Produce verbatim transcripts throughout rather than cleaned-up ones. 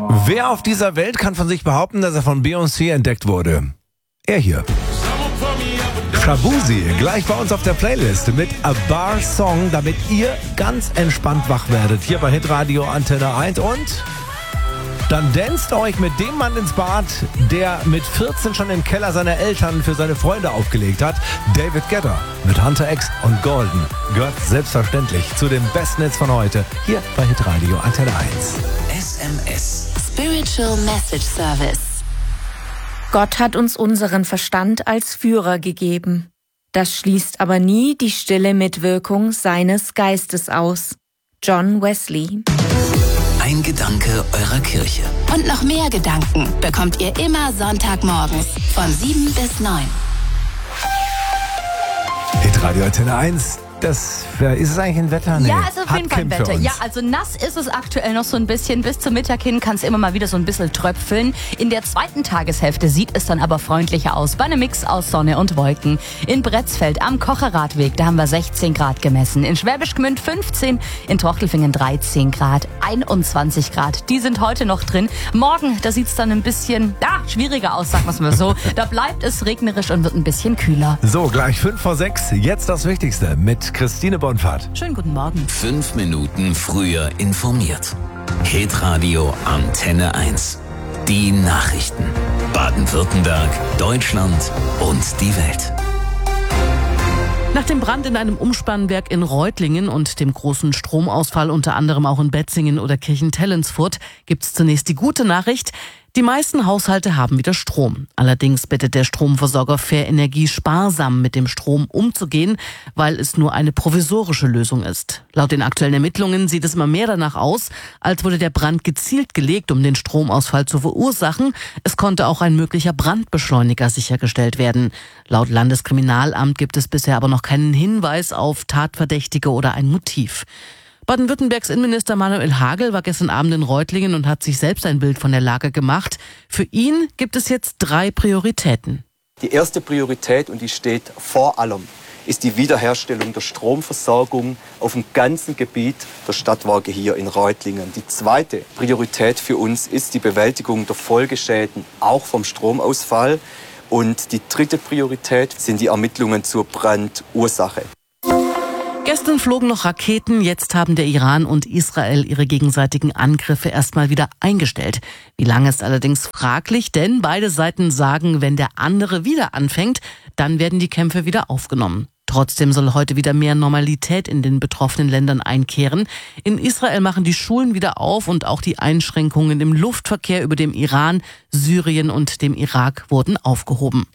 Wer auf dieser Welt kann von sich behaupten, dass er von Beyoncé entdeckt wurde? Er hier. Shaboozey, gleich bei uns auf der Playlist mit A Bar Song, damit ihr ganz entspannt wach werdet. Hier bei Hitradio Antenne eins und dann danst euch mit dem Mann ins Bad, der mit vierzehn schon im Keller seiner Eltern für seine Freunde aufgelegt hat. David Guetta mit Hunter X und Golden gehört selbstverständlich zu den besten Hits von heute hier bei Hitradio Antenne eins. S M S Spiritual Message Service. Gott hat uns unseren Verstand als Führer gegeben. Das schließt aber nie die stille Mitwirkung seines Geistes aus. John Wesley. Ein Gedanke eurer Kirche. Und noch mehr Gedanken bekommt ihr immer Sonntagmorgens von sieben bis neun. Hitradio Antenne eins. Das, ist es eigentlich ein Wetter? Nee. Ja, es ist auf jeden Fall ein Wetter. Ja, also nass ist es aktuell noch so ein bisschen. Bis zum Mittag hin kann es immer mal wieder so ein bisschen tröpfeln. In der zweiten Tageshälfte sieht es dann aber freundlicher aus. Bei einem Mix aus Sonne und Wolken. In Bretzfeld am Kocherradweg, da haben wir sechzehn Grad gemessen. In Schwäbisch Gmünd fünfzehn, in Trochlifingen dreizehn Grad, einundzwanzig Grad. Die sind heute noch drin. Morgen, da sieht es dann ein bisschen ja, schwieriger aus, sagen wir es mal so. Da bleibt es regnerisch und wird ein bisschen kühler. So, gleich fünf vor sechs. Jetzt das Wichtigste mit Christine Bonfahrt. Schönen guten Morgen. Fünf Minuten früher informiert. Hitradio Antenne eins. Die Nachrichten. Baden-Württemberg, Deutschland und die Welt. Nach dem Brand in einem Umspannwerk in Reutlingen und dem großen Stromausfall unter anderem auch in Betzingen oder Kirchentellensfurt gibt es zunächst die gute Nachricht: Die meisten Haushalte haben wieder Strom. Allerdings bittet der Stromversorger Fair Energie sparsam mit dem Strom umzugehen, weil es nur eine provisorische Lösung ist. Laut den aktuellen Ermittlungen sieht es immer mehr danach aus, als wurde der Brand gezielt gelegt, um den Stromausfall zu verursachen. Es konnte auch ein möglicher Brandbeschleuniger sichergestellt werden. Laut Landeskriminalamt gibt es bisher aber noch keinen Hinweis auf Tatverdächtige oder ein Motiv. Baden-Württembergs Innenminister Manuel Hagel war gestern Abend in Reutlingen und hat sich selbst ein Bild von der Lage gemacht. Für ihn gibt es jetzt drei Prioritäten. Die erste Priorität, und die steht vor allem, ist die Wiederherstellung der Stromversorgung auf dem ganzen Gebiet der Stadtwerke hier in Reutlingen. Die zweite Priorität für uns ist die Bewältigung der Folgeschäden, auch vom Stromausfall. Und die dritte Priorität sind die Ermittlungen zur Brandursache. Gestern flogen noch Raketen, jetzt haben der Iran und Israel ihre gegenseitigen Angriffe erstmal wieder eingestellt. Wie lange ist allerdings fraglich, denn beide Seiten sagen, wenn der andere wieder anfängt, dann werden die Kämpfe wieder aufgenommen. Trotzdem soll heute wieder mehr Normalität in den betroffenen Ländern einkehren. In Israel machen die Schulen wieder auf und auch die Einschränkungen im Luftverkehr über dem Iran, Syrien und dem Irak wurden aufgehoben.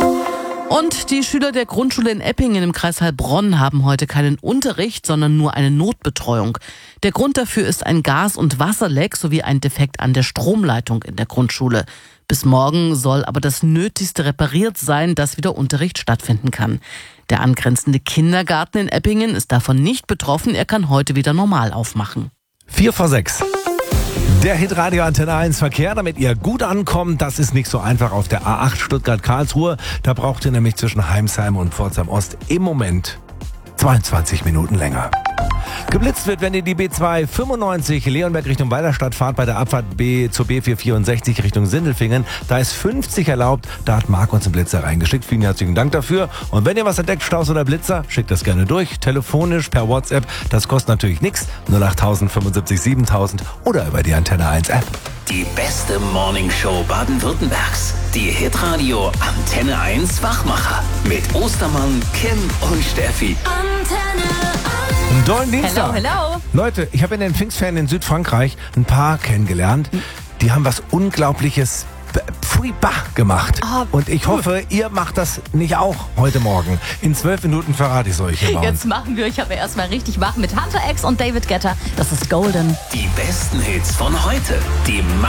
Und die Schüler der Grundschule in Eppingen im Kreis Heilbronn haben heute keinen Unterricht, sondern nur eine Notbetreuung. Der Grund dafür ist ein Gas- und Wasserleck sowie ein Defekt an der Stromleitung in der Grundschule. Bis morgen soll aber das Nötigste repariert sein, dass wieder Unterricht stattfinden kann. Der angrenzende Kindergarten in Eppingen ist davon nicht betroffen. Er kann heute wieder normal aufmachen. Vier vor sechs. Der Hitradio Antenne eins Verkehr, damit ihr gut ankommt, das ist nicht so einfach auf der A acht Stuttgart-Karlsruhe. Da braucht ihr nämlich zwischen Heimsheim und Pforzheim Ost im Moment zweiundzwanzig Minuten länger. Geblitzt wird, wenn ihr die B zwei fünfundneunzig Leonberg Richtung Weilerstadt fahrt, bei der Abfahrt B zur B vierhundertvierundsechzig Richtung Sindelfingen. Da ist fünfzig erlaubt, da hat Marc uns einen Blitzer reingeschickt. Vielen herzlichen Dank dafür. Und wenn ihr was entdeckt, Staus oder Blitzer, schickt das gerne durch, telefonisch, per WhatsApp. Das kostet natürlich nichts. null acht fünfundsiebzig siebentausend oder über die Antenne eins App. Die beste Morningshow Baden-Württembergs. Die Hitradio Antenne eins Wachmacher. Mit Ostermann, Kim und Steffi. Antenne Einen tollen Dienstag. Hello, hello. Leute, ich habe in den Pfingstferien in Südfrankreich ein Paar kennengelernt. Die haben was Unglaubliches Pfui-bah gemacht. Oh, und ich hoffe, ihr macht das nicht auch heute Morgen. In zwölf Minuten verrate ich es euch hier bei uns. Jetzt machen wir euch aber erstmal richtig wach mit Hunter X und David Guetta. Das ist Golden. Die besten Hits von heute. Die